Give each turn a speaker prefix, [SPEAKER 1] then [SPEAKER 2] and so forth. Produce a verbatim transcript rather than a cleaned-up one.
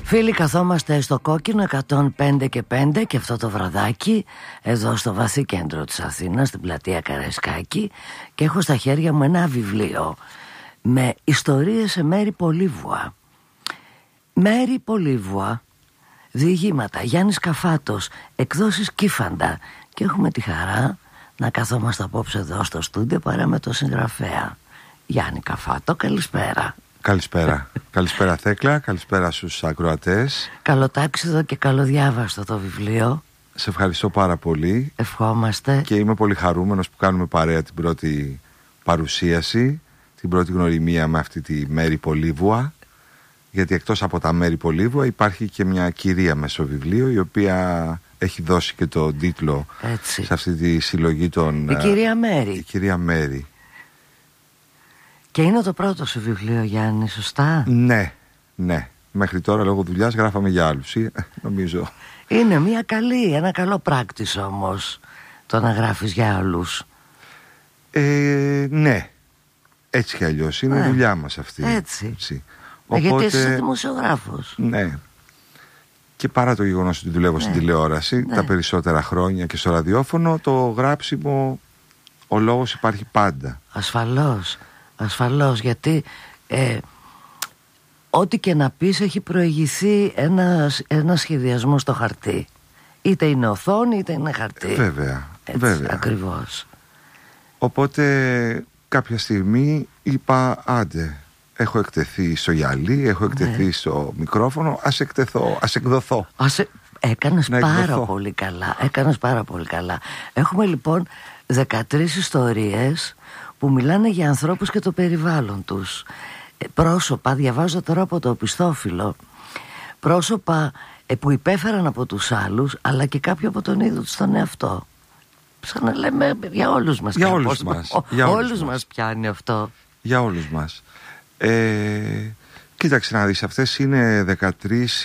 [SPEAKER 1] Φίλοι, καθόμαστε στο Κόκκινο εκατόν πέντε και πέντε και αυτό το βραδάκι εδώ στο βαθύ κέντρο της Αθήνας, στην πλατεία Καραϊσκάκη, και έχω στα χέρια μου ένα βιβλίο με ιστορίες σε Μέρη Πολύβουα. Μέρη Πολύβουα, διηγήματα, Γιάννης Καφάτος, εκδόσεις Κύφαντα, και έχουμε τη χαρά να καθόμαστε απόψε εδώ στο στούντιο παρά με το συγγραφέα Γιάννη Καφάτο. Καλησπέρα.
[SPEAKER 2] Καλησπέρα. Καλησπέρα Θέκλα, καλησπέρα στους ακροατές.
[SPEAKER 1] Καλοτάξιδο και καλοδιάβαστο το βιβλίο.
[SPEAKER 2] Σε ευχαριστώ πάρα πολύ.
[SPEAKER 1] Ευχόμαστε.
[SPEAKER 2] Και είμαι πολύ χαρούμενος που κάνουμε παρέα την πρώτη παρουσίαση, την πρώτη γνωριμία με αυτή τη Μέρη Πολύβουα. Γιατί εκτός από τα Μέρη Πολύβουα υπάρχει και μια κυρία μες στο βιβλίο, η οποία έχει δώσει και το τίτλο
[SPEAKER 1] Έτσι.
[SPEAKER 2] σε αυτή τη συλλογή των...
[SPEAKER 1] Η κυρία Μέρη.
[SPEAKER 2] Η κυρία Μέρη.
[SPEAKER 1] Και είναι το πρώτο σου βιβλίο, Γιάννη, σωστά?
[SPEAKER 2] Ναι, ναι. Μέχρι τώρα λόγω δουλειάς γράφαμε για άλλους, νομίζω.
[SPEAKER 1] Είναι μια καλή, ένα καλό πράκτης όμως το να γράφεις για άλλους.
[SPEAKER 2] Ε, ναι. Έτσι κι αλλιώς είναι η
[SPEAKER 1] ε,
[SPEAKER 2] δουλειά μας αυτή.
[SPEAKER 1] Έτσι,
[SPEAKER 2] έτσι.
[SPEAKER 1] Οπότε, γιατί είσαι
[SPEAKER 2] Οπότε,
[SPEAKER 1] δημοσιογράφος.
[SPEAKER 2] Ναι. Και παρά το γεγονός ότι δουλεύω ναι. στην τηλεόραση ναι. τα περισσότερα χρόνια και στο ραδιόφωνο, το γράψιμο, ο λόγος υπάρχει πάντα.
[SPEAKER 1] Ασφαλώς, ασφαλώς, γιατί ε, ό,τι και να πεις έχει προηγηθεί ένα, ένα σχεδιασμό στο χαρτί. Είτε είναι οθόνη είτε είναι χαρτί.
[SPEAKER 2] Βέβαια,
[SPEAKER 1] έτσι,
[SPEAKER 2] βέβαια.
[SPEAKER 1] Ακριβώς.
[SPEAKER 2] Οπότε κάποια στιγμή είπα, άντε, έχω εκτεθεί στο γυαλί, έχω εκτεθεί ναι. στο μικρόφωνο, ας εκτεθώ, ας εκδοθώ.
[SPEAKER 1] Ας ε... Έκανες
[SPEAKER 2] να
[SPEAKER 1] πάρα
[SPEAKER 2] εκδοθώ.
[SPEAKER 1] πολύ καλά. Έκανες πάρα πολύ καλά. Έχουμε λοιπόν δεκατρείς ιστορίες που μιλάνε για ανθρώπους και το περιβάλλον τους. Πρόσωπα, διαβάζω τώρα από το οπισθόφυλλο, πρόσωπα που υπέφεραν από τους άλλους, αλλά και κάποιοι από τον ίδιο τους τον εαυτό. Σαν να λέμε για όλους μας.
[SPEAKER 2] Για όλους μας.
[SPEAKER 1] Ο,
[SPEAKER 2] για όλους,
[SPEAKER 1] όλους μας. μας πιάνει αυτό.
[SPEAKER 2] Για όλους μας. Ε, κοίταξε να δεις, αυτές είναι δεκατρείς